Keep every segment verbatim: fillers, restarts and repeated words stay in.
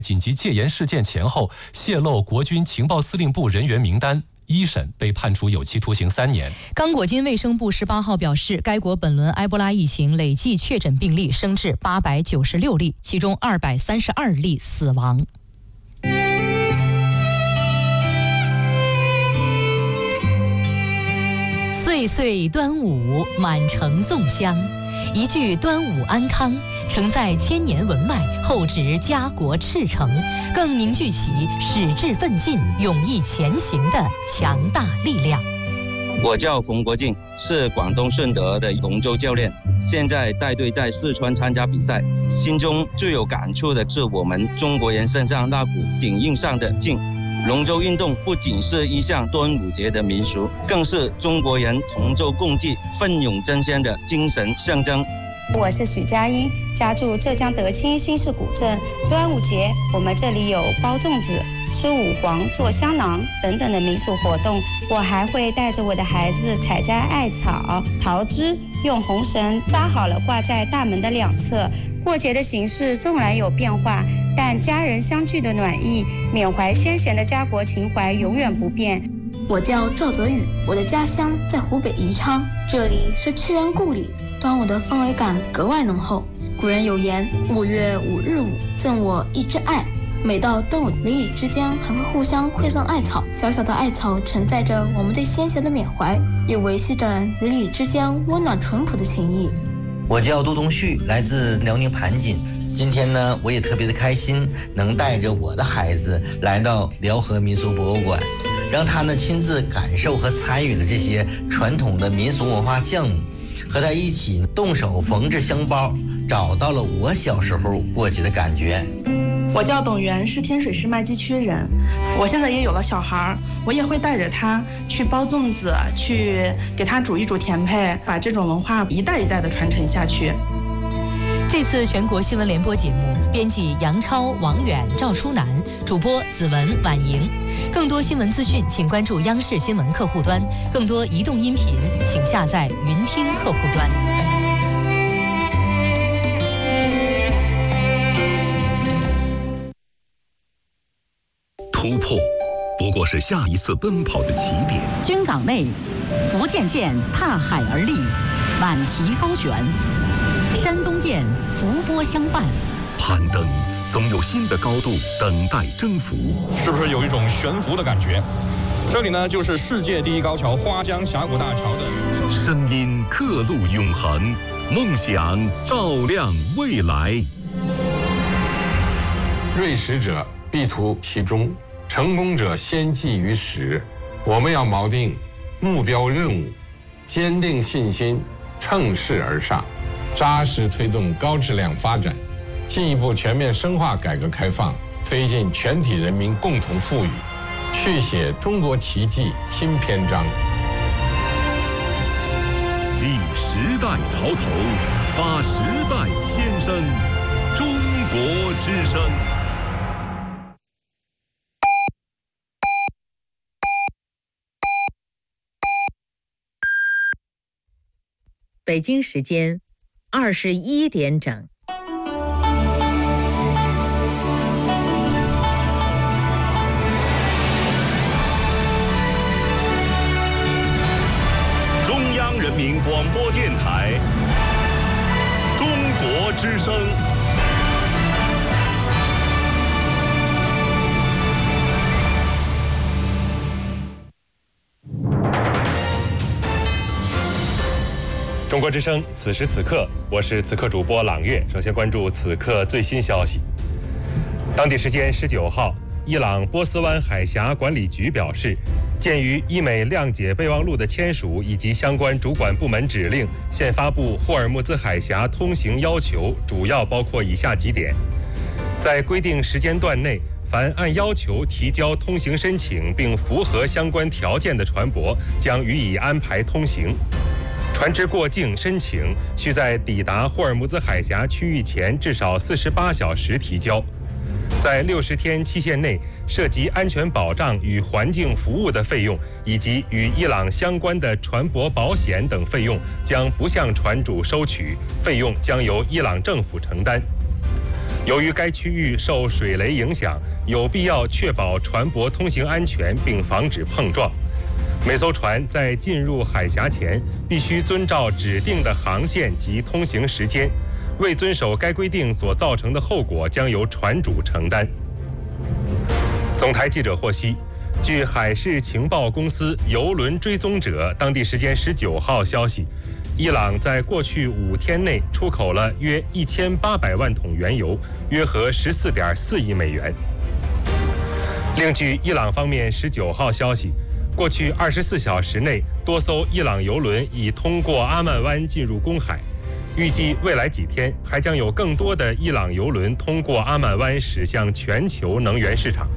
紧急戒严事件前后泄露国军情报司令部人员名单，一审被判处有期徒刑三年。 刚果金卫生部十八号表示，该国本轮埃博拉疫情累计确诊病例升至八百九十六例，其中二百三十二例死亡。岁岁端午，满城粽香。一句端午安康，承载千年文脉，厚植家国赤诚，更凝聚起矢志奋进、勇毅前行的强大力量。 我叫冯国敬，是广东顺德的龙舟教练，现在带队在四川参加比赛。心中最有感触的是我们中国人身上那股顶硬上的劲。龙舟运动不仅是一项端午节的民俗，更是中国人同舟共济、奋勇争先的精神象征。 我是许佳音，家住浙江德清新市古镇。端午节，我们这里有包粽子、吃五黄、做香囊等等的民俗活动。我还会带着我的孩子采摘艾草、桃枝，用红绳扎好了挂在大门的两侧。过节的形式纵然有变化，但家人相聚的暖意、缅怀先贤的家国情怀永远不变。 我叫赵泽宇，我的家乡在湖北宜昌，这里是屈原故里。端午的氛围感格外浓厚。古人有言：五月五日午，赠我一枝艾。每到端午，邻里之间还会互相馈赠艾草。小小的艾草承载着我们对先贤的缅怀，也维系着邻里之间温暖淳朴的情谊。 我叫杜东旭，来自辽宁盘锦。今天呢，我也特别的开心，能带着我的孩子来到辽河民俗博物馆，让他呢亲自感受和参与了这些传统的民俗文化项目。和他一起动手缝制香包，找到了我小时候过节的感觉。 我叫董源，是天水市麦积区人。我现在也有了小孩，我也会带着他去包粽子，去给他煮一煮甜配，把这种文化一代一代的传承下去。 这次全国新闻联播节目，编辑杨超、王远、赵初南，主播子文、婉莹。更多新闻资讯，请关注央视新闻客户端；更多移动音频，请下载云听客户端。 突破不过是下一次奔跑的起点。 军港内，福建舰踏海而立，满旗高悬。山东舰伏波相伴， 攀登总有新的高度等待征服。 是不是有一种悬浮的感觉？这里呢，就是世界第一高桥花江峡谷大桥的声音，刻录永恒，梦想照亮未来。 锐识者必图其中，成功者先记于始。我们要锚定目标任务，坚定信心，乘势而上。扎实推动高质量发展，进一步全面深化改革开放，推进全体人民共同富裕，续写中国奇迹新篇章。 立时代潮头，发时代先声，中国之声。 北京时间二十一点整。 中央人民广播电台，中国之声。 中国之声，此时此刻，我是此刻主播朗月。首先关注此刻最新消息。当地时间十九号，伊朗波斯湾海峡管理局表示，鉴于伊美谅解备忘录的签署以及相关主管部门指令，现发布霍尔木兹海峡通行要求，主要包括以下几点：在规定时间段内，凡按要求提交通行申请并符合相关条件的船舶，将予以安排通行。船只过境申请需在抵达霍尔木兹海峡区域前至少四十八小时提交。在六十天期限内，涉及安全保障与环境服务的费用，以及与伊朗相关的船舶保险等费用，将不向船主收取，费用将由伊朗政府承担。 由于该区域受水雷影响，有必要确保船舶通行安全并防止碰撞。每艘船在进入海峡前，必须遵照指定的航线及通行时间，未遵守该规定所造成的后果将由船主承担。总台记者获悉，据海事情报公司邮轮追踪者当地时间十九号消息，伊朗在过去五天内出口了约一千八百万桶原油，约合十四点四亿美元。另据伊朗方面十九号消息，过去二十四小时内，多艘伊朗油轮已通过阿曼湾进入公海，预计未来几天还将有更多的伊朗油轮通过阿曼湾驶向全球能源市场。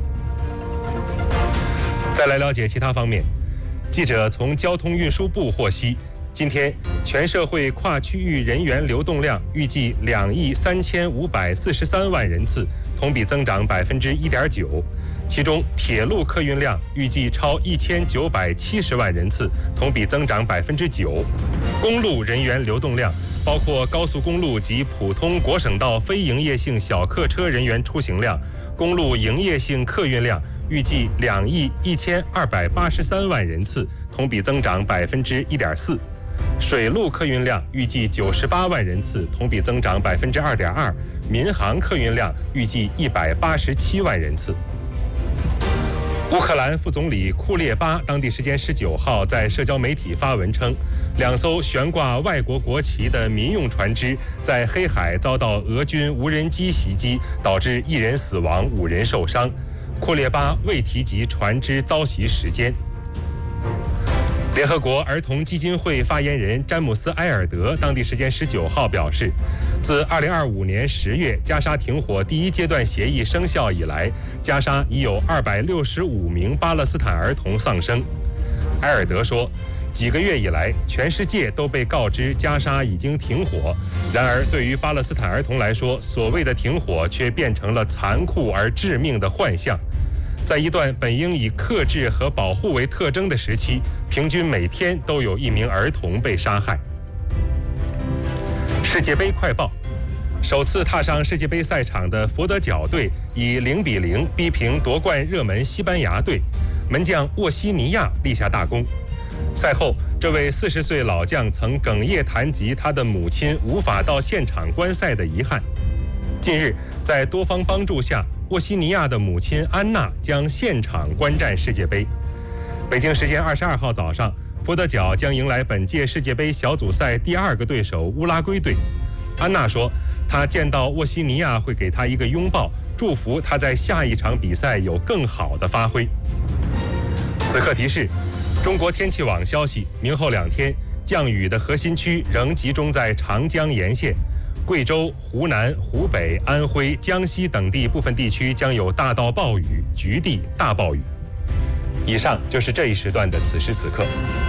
再来了解其他方面，记者从交通运输部获悉，今天全社会跨区域人员流动量预计两亿三千五百四十三万人次，同比增长百分之一点九。其中，铁路客运量预计超一千九百七十万人次，同比增长百分之九。公路人员流动量，包括高速公路及普通国省道非营业性小客车人员出行量、公路营业性客运量，预计两亿一千二百八十三万人次，同比增长百分之一点四。水路客运量预计九十八万人次，同比增长百分之二点二。民航客运量预计一百八十七万人次。乌克兰副总理库列巴当地时间十九号在社交媒体发文称，两艘悬挂外国国旗的民用船只在黑海遭到俄军无人机袭击，导致一人死亡，五人受伤。库列巴未提及船只遭袭时间。联合国儿童基金会发言人詹姆斯·埃尔德当地时间十九号表示，自二零二五年十月加沙停火第一阶段协议生效以来，加沙已有二百六十五名巴勒斯坦儿童丧生。埃尔德说，几个月以来，全世界都被告知加沙已经停火，然而对于巴勒斯坦儿童来说，所谓的停火却变成了残酷而致命的幻象。在一段本应以克制和保护为特征的时期，平均每天都有一名儿童被杀害。世界杯快报：首次踏上世界杯赛场的佛得角队以零比零逼平夺冠热门西班牙队，门将沃西尼亚立下大功。赛后，这位四十岁老将曾哽咽谈及他的母亲无法到现场观赛的遗憾。近日，在多方帮助下，沃西尼亚的母亲安娜将现场观战世界杯。北京时间二十二号早上，佛得角将迎来本届世界杯小组赛第二个对手乌拉圭队。安娜说，她见到沃西尼亚会给她一个拥抱，祝福他在下一场比赛有更好的发挥。此刻提示：中国天气网消息，明后两天降雨的核心区仍集中在长江沿线。贵州、湖南、湖北、安徽、江西等地部分地区将有大到暴雨，局地大暴雨。以上就是这一时段的此时此刻。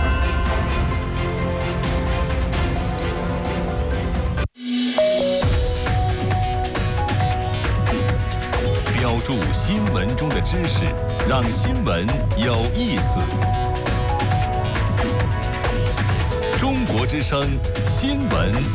标注新闻中的知识，让新闻有意思。中国之声新闻